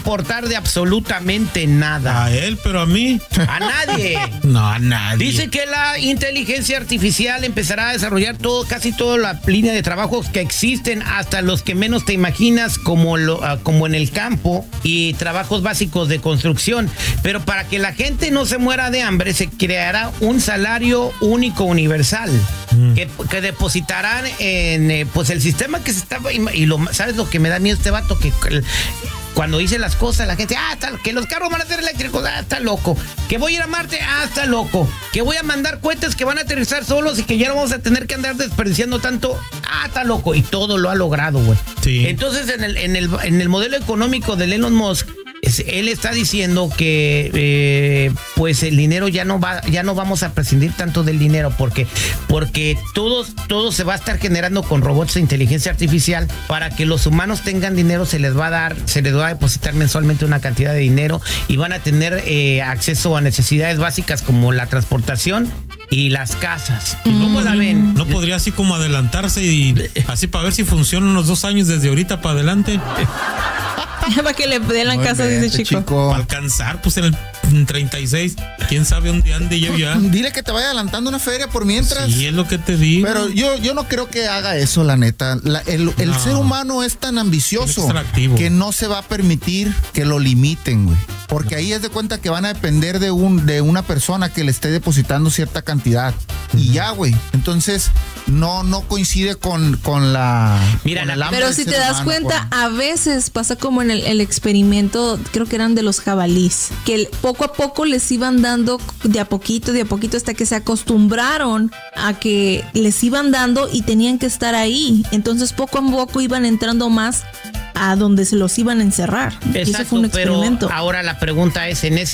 importar de absolutamente nada. A él, pero a mí. A nadie. No, a nadie. Dice que la inteligencia artificial empezará a desarrollar casi toda la línea de trabajos que existen, hasta los que menos te imaginas, como en el campo y trabajos básicos de construcción. Pero para que la gente no se muera de hambre, se creará un salario único universal que depositarán en pues el sistema que se está. Y ¿sabes lo que me da miedo este vato? Que cuando dice las cosas, la gente, que los carros van a ser eléctricos, está loco. Que voy a ir a Marte, está loco. Que voy a mandar cohetes que van a aterrizar solos y que ya no vamos a tener que andar desperdiciando tanto, está loco. Y todo lo ha logrado, güey. Sí. Entonces, en el modelo económico de Elon Musk, él está diciendo que pues el dinero ya no vamos a prescindir tanto del dinero porque todo se va a estar generando con robots de inteligencia artificial. Para que los humanos tengan dinero se les va a depositar mensualmente una cantidad de dinero y van a tener acceso a necesidades básicas como la transportación y las casas. ¿Cómo la ven? ¿No podría así como adelantarse y así para ver si funciona unos 2 años desde ahorita para adelante? Para que le den la casa, dice Chico. Para alcanzar, pues en 36, quién sabe dónde ande yo ya. Dile que te vaya adelantando una feria por mientras. Sí, es lo que te digo. Pero yo no creo que haga eso, la neta. El ser humano es tan ambicioso que no se va a permitir que lo limiten, güey. Porque ahí es de cuenta que van a depender de una persona que le esté depositando cierta cantidad. Y ya, güey. Entonces, no coincide con la... Mira, pero si te das cuenta, a veces pasa como en el experimento, creo que eran de los jabalís, que poco a poco les iban dando de a poquito, hasta que se acostumbraron a que les iban dando y tenían que estar ahí. Entonces, poco a poco iban entrando más a donde se los iban a encerrar. Exacto, eso fue un experimento. Pero ahora la pregunta es, en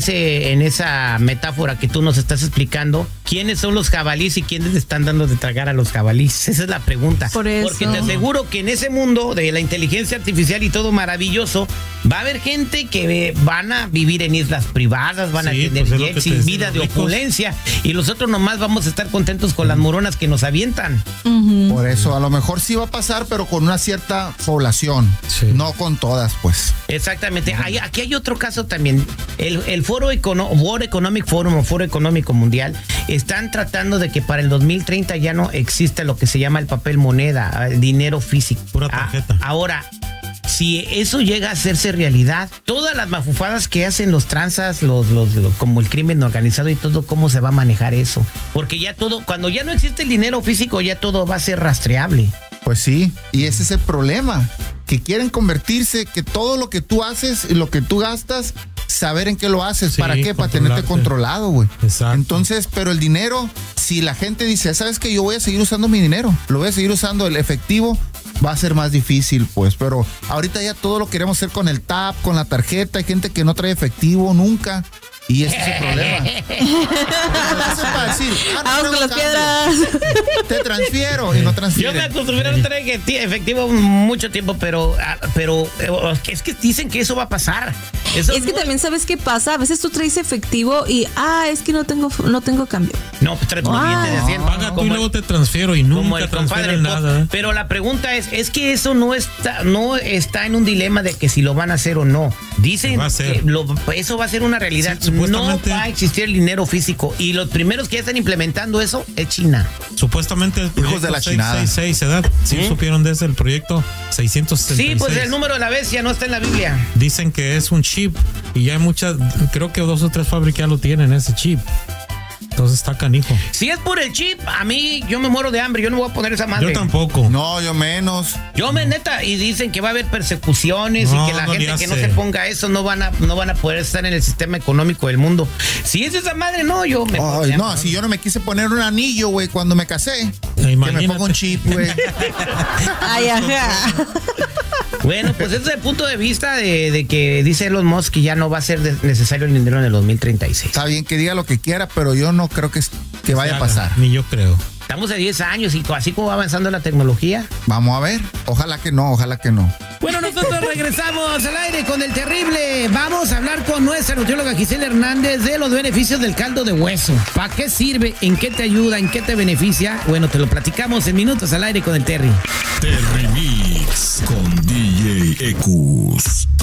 esa metáfora que tú nos estás explicando, ¿quiénes son los jabalíes y quiénes le están dando de tragar a los jabalíes? Esa es la pregunta. Por eso. Porque te aseguro que en ese mundo de la inteligencia artificial y todo maravilloso, va a haber gente que van a vivir en islas privadas, van a tener jets y vida de opulencia, y nosotros nomás vamos a estar contentos con las moronas que nos avientan. Por eso, a lo mejor sí va a pasar, pero con una cierta población. Sí. No con todas, pues. Exactamente. Aquí hay otro caso también. El World Economic Forum o Foro Económico Mundial están tratando de que para el 2030 ya no exista lo que se llama el papel moneda, el dinero físico. Pura tarjeta. Ahora, si eso llega a hacerse realidad, todas las mafufadas que hacen los tranzas, como el crimen organizado y todo, ¿cómo se va a manejar eso? Porque ya todo, cuando ya no existe el dinero físico, ya todo va a ser rastreable. Pues sí, y ese es el problema, que quieren convertirse, que todo lo que tú haces y lo que tú gastas, saber en qué lo haces. ¿Para qué? Para tenerte controlado, güey. Exacto. Entonces, pero el dinero, si la gente dice, ¿sabes qué? Yo voy a seguir usando mi dinero, lo voy a seguir usando, el efectivo, va a ser más difícil, pues. Pero ahorita ya todo lo queremos hacer con el TAP, con la tarjeta. Hay gente que no trae efectivo nunca. Y ese es el problema. Eso es para decir, vamos con las piedras. Te transfiero y no transfiero. Yo me acostumbré a no traer efectivo mucho tiempo, pero es que dicen que eso va a pasar. Eso es que también sabes qué pasa. A veces tú traes efectivo y es que no tengo cambio. No, pues traes un billete de 100. Paga tú y luego te transfiero y nunca transfieren nada. Pero la pregunta es que eso no está en un dilema de que si lo van a hacer o no. Dicen que eso va a ser una realidad. Sí, no va a existir el dinero físico. Y los primeros que ya están implementando eso es China. Supuestamente el hijos de la chinada. 666, ¿verdad? Sí, supieron de ese, el proyecto 666. Sí, pues el número de la bestia no está en la Biblia. Dicen que es un chip y ya hay muchas, creo que 2 o 3 fábricas ya lo tienen, ese chip. Entonces está canijo. Si es por el chip, a mí yo me muero de hambre. Yo no voy a poner esa madre. Yo tampoco. No, yo menos. Neta, y dicen que va a haber persecuciones y que la gente que no se ponga eso no van a poder estar en el sistema económico del mundo. Si es esa madre, no, yo me no, si yo no me quise poner un anillo, güey, cuando me casé. Imagínate. Que me pongo un chip, güey. Ay, ajá. Bueno, pues ese es el punto de vista de que dice Elon Musk que ya no va a ser necesario el dinero en el 2036. Está bien que diga lo que quiera, pero yo no creo que vaya a pasar. Ni yo creo. Estamos a 10 años y así como va avanzando la tecnología. Vamos a ver. Ojalá que no. Bueno, nosotros regresamos al aire con El Terrible. Vamos a hablar con nuestra nutrióloga Gisela Hernández de los beneficios del caldo de hueso. ¿Para qué sirve? ¿En qué te ayuda? ¿En qué te beneficia? Bueno, te lo platicamos en minutos al aire con el Terry. Terry Mix con DJ Ecus.